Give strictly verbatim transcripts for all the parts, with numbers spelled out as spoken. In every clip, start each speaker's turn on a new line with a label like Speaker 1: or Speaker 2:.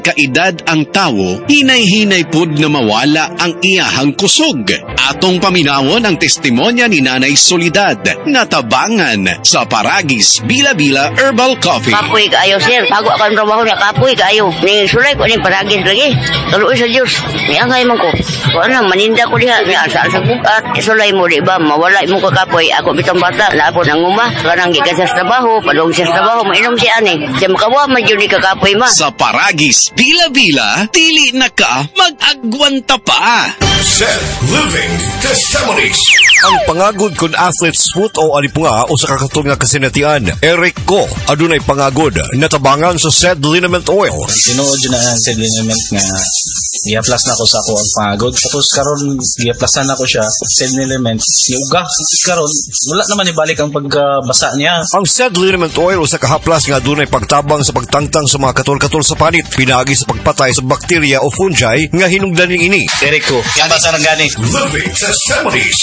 Speaker 1: kaedad ang tawo, hinay-hinay pud na mawala ang iyahang kusog. Atong paminawon ang testimonya ni Nanay Soledad, natabangan sa Paragis Bila-Bila Herbal Coffee.
Speaker 2: Kapoy kaayo, sir. Bago ako ang trabaho na kapoy kaayo. Ni sulay ko ni Paragis lagi. Tuloy sa Diyos. Ni angay man ko. Kung ano, maninda ko diha. Ni asa sa bukat. Sulay mo, di ba? Mawala mo ka kapoy. Ako bitang bata. Lapo ng uma. Kanang gikas sa trabaho. Padong sa trabaho. Mainom siya ani. Siya makawa, medyo ni kakapoy ma.
Speaker 1: Sa Paragis Bila-Bila, dili na ka mag-agwanta pa.
Speaker 3: Seth Living Testimonies.
Speaker 4: Ang pangagod kun athlete's foot o alipunga o sa kakatong nga kasinatian, Eric Ko, adunay pangagod, natabangan sa said liniment oil.
Speaker 5: Tinuod yun na said liniment nga i-plus na ko sa ako ang pangagod. Tapos karon i-plusan na ko siya, said liniment, iuga. Karon wala naman ibalik ang pagbasa niya.
Speaker 4: Ang said liniment oil o sa kahaplas nga adunay pagtabang sa pagtangtang sa mga katol-katol sa panit, pinagi sa pagpatay sa bakterya o fungi nga hinungdaning ini.
Speaker 5: Eric Ko, basa ng gani.
Speaker 3: Living Testimonies.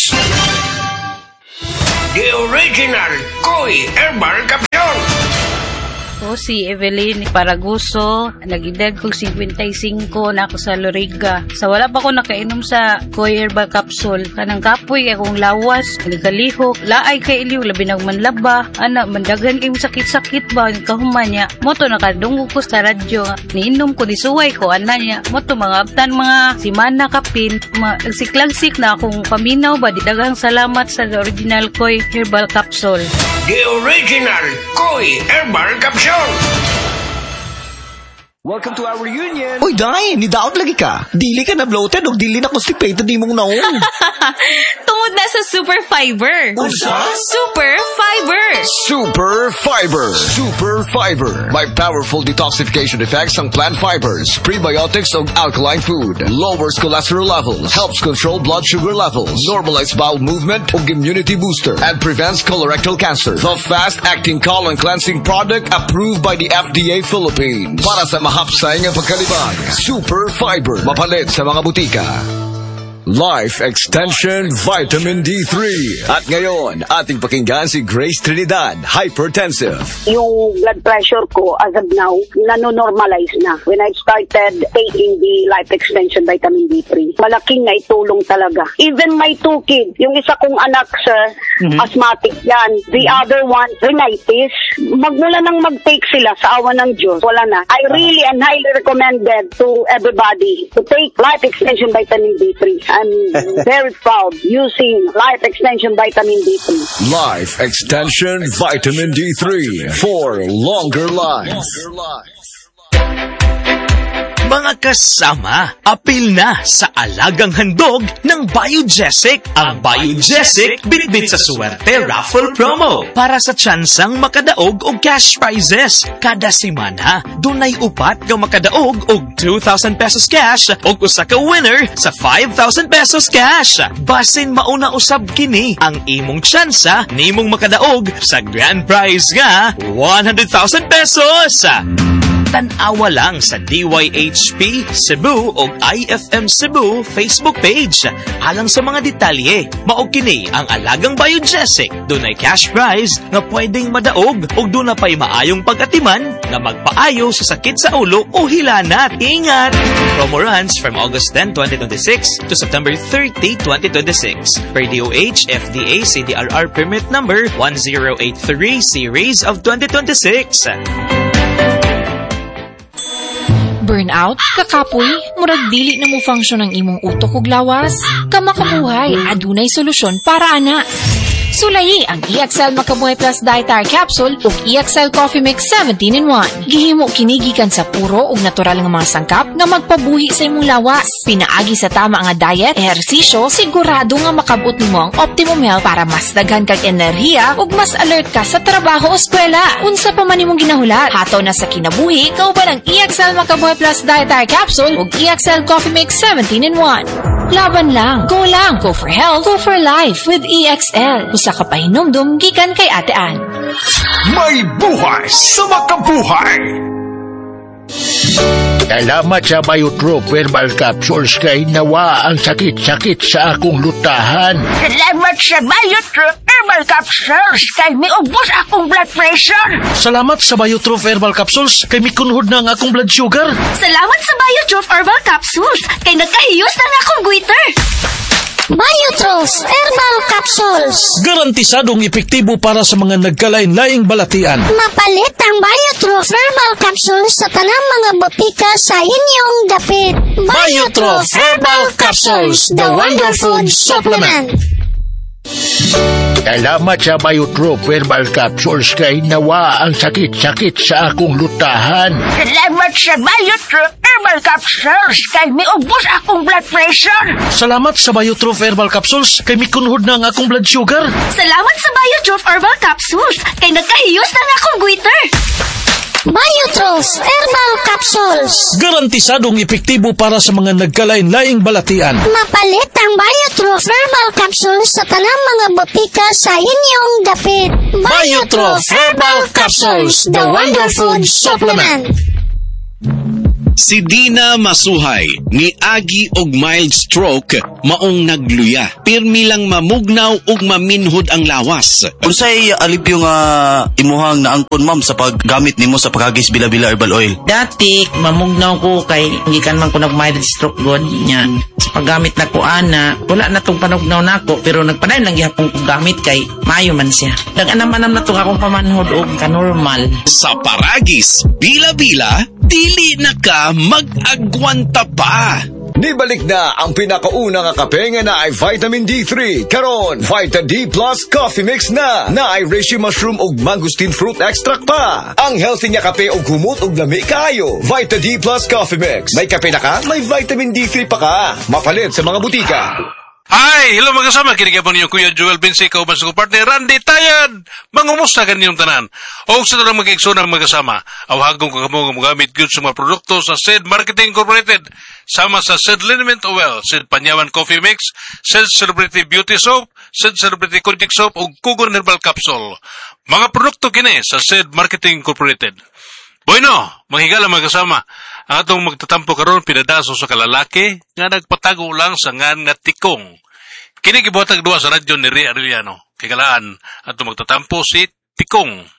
Speaker 3: The original Koi Herbal Capsule.
Speaker 6: Ako si Evelyn Paraguso, nagidad kong fifty-five na ako sa Loriga. Sa wala pa ko nakainom sa Koi Herbal Capsule, kanang kapoy akong lawas, nagkalihok, laay kay iliw, labi ng manlaba, ana, mandagan kayong sakit-sakit ba, kahuman niya, moto nakadunggo ko sa radyo, niinom ko, disuway ko, ana niya, moto mga abtan, mga simana kapin, magsiklagsik na akong paminaw ba, didagang salamat sa original Koi Herbal Capsule.
Speaker 3: The original Koi Herbal Capsule.
Speaker 7: Welcome to our reunion.
Speaker 8: Uy, Day, nidaot lagi ka. Dili ka na bloated o dili na constipated di mong naon.
Speaker 9: Tungod na sa Super Fiber.
Speaker 8: Usa?
Speaker 9: Super Fiber.
Speaker 10: Super Fiber. Super Fiber. May powerful detoxification effects ang plant fibers, prebiotics o alkaline food. Lowers cholesterol levels. Helps control blood sugar levels. Normalize bowel movement o immunity booster. And prevents colorectal cancer. The fast-acting colon cleansing product approved by the F D A Philippines. Para sa mahapsay ng pagkalibang. Super Fiber. Mapalit sa mga butika. Life Extension Vitamin D three. At ngayon, ating pakinggan si Grace Trinidad, hypertensive.
Speaker 11: Yung blood pressure ko as of now, nano-normalize na. When I started taking the Life Extension Vitamin D three, malaking naitulong talaga. Even my two kids, yung isa kong anak, sir, mm-hmm. asthmatic yan. The mm-hmm. other one, rhinitis. Magmula nang mag-take sila sa awa ng Diyos, wala na. I really and highly recommended to everybody to take Life Extension Vitamin D three. I'm very proud using Life Extension Vitamin D three.
Speaker 10: Life Extension Vitamin D three for longer life.
Speaker 12: Mga kasama, apil na sa alagang handog ng Biogesic. Ang Biogesic bitbit sa suwerte raffle promo para sa tsansang makadaog og cash prizes. Kada semana, dunay upat nga makadaog og two thousand pesos cash og usa ka winner sa five thousand pesos cash. Basin mauna usab kini ang imong tsansa nimong makadaog sa grand prize nga one hundred thousand pesos. Tan-awa lang sa D Y H P Cebu o I F M Cebu Facebook page. Alang sa mga detalye, mao kini ang alagang Biogesic. Dunay cash prize nga pwedeng madaog o duna pay maayong pag-atiman na magpaayo sa sakit sa ulo o hilanat. Ingat! Promo runs from August tenth, twenty twenty-six to September thirtieth, twenty twenty-six. Per D O H F D A C D R R permit number one zero eight three series of twenty twenty-six.
Speaker 13: Burnout, kakapoy, murag dili na mo function ang imong utok ug lawas. Kamakabuhay, adunay solusyon para ana. Sulayi ang E-Excel Makabuhay Plus Dietary Capsule ug E-Excel Coffee Mix seventeen in one. Gihimo kini gikan sa puro ug natural nga mga sangkap nga magpabuhi sa imong lawas. Pinaagi sa tama nga diet, ehersisyo, sigurado nga makabot nimo ang optimum health para mas daghan kag enerhiya ug mas alert ka sa trabaho o eskwela. Unsa pa man imong ginahulat, hataw na sa kinabuhi, kauban ang E-Excel Makabuhay Plus Dietary Capsule ug E-Excel Coffee Mix seventeen in one. Laban lang, go lang, go for health, go for life with E-Excel. Usa ka pahinumdum gikan kay Ate Ann.
Speaker 3: May buhay sa makabuhay.
Speaker 14: Salamat sa Biotrop Herbal Capsules kay nawa ang sakit-sakit sa akong lutahan.
Speaker 15: Salamat sa Biotrop Herbal Capsules kay miubos akong blood pressure.
Speaker 16: Salamat sa Biotrop Herbal Capsules kay mikunhod na ang akong blood sugar.
Speaker 9: Salamat sa Biotrop Herbal Capsules kay nagkahiyos na nga akong goiter.
Speaker 17: Biotrop Herbal Capsules.
Speaker 16: Garantisadong epektibo para sa mga nagkalain-laing balatian.
Speaker 17: Mapalit ang Biotrop Herbal Capsules sa tanang mga botika sa inyong dapit.
Speaker 16: Biotrop Herbal Capsules, the Wonder Food Supplement.
Speaker 14: Salamat sa Biotrop Herbal Capsules kay nawa ang sakit-sakit sa akong lutahan.
Speaker 15: Salamat sa Biotrop Herbal Capsules kay miubos akong blood pressure.
Speaker 16: Salamat sa Biotrop Herbal Capsules kay mikunhod na ang akong blood sugar.
Speaker 9: Salamat sa Biotrop Herbal Capsules kay nagkahiyos na nga akong goiter.
Speaker 17: Biotrop Herbal Capsules.
Speaker 16: Garantisadong epektibo para sa mga nagkalain-laing balatian.
Speaker 17: Mapalit ang Biotrop Herbal Capsules sa tanang mga botika sa inyong dapit.
Speaker 16: Biotrop Herbal Capsules, the Wonder Food Supplement.
Speaker 1: Si Dina Masuhay, ni Agi og mild stroke, maong nagluya. Pirmi lang mamugnaw ug maminhod ang lawas.
Speaker 18: Unsay alipyo nga imuhang naangkon ma'am sa paggamit nimo sa pagagis bila-bila herbal oil?
Speaker 19: Dati, mamugnaw ko kay gikan man ko nag mild stroke god niya. Sa paggamit na ko ana, wala na tong panugnaw nako pero nagpadayon lang gyapon ko gamit kay mayo man siya. Dag-anam-anam na tong akong pamanhod og ka-normal.
Speaker 1: Sa paragis bila-bila, dili na ka mag-agwanta pa.
Speaker 10: Nibalik na ang pinakauna nga kape nga na ay vitamin D three. Karon, Vita D Plus Coffee Mix na. Na ay reishi mushroom ug mangosteen fruit extract pa. Ang healthy nga kape ug humot ug lami kaayo. Vita D Plus Coffee Mix. May kape na ka, may vitamin D three pa ka. Mapalit sa mga butika.
Speaker 3: Hi! Hello mga kasama, kinigapon niyo Kuya Joel Vinci, kauban sa partner Randy Tayad. Mangumusta ka ninyong tanan. O sa talang mag-iksuna mga kasama, awhagong kakamong magamit good sa mga produkto sa S E D Marketing Incorporated. Sama sa S E D Liniment Oil, S E D Panyawan Coffee Mix, S E D Celebrity Beauty Soap, S E D Celebrity Kojic Soap o Kugon Herbal Capsule. Mga produkto kini sa S E D Marketing Incorporated. Bueno, manghigala mga kasama. Ang atong magtatampo karon pinadaso sa kalalaki nga nagpatago lang sa ngan nga tikong. Kini gibuhatag duwa sa radyo ni Ria Arellano. Kagalaan atong magtatampo si Tikong.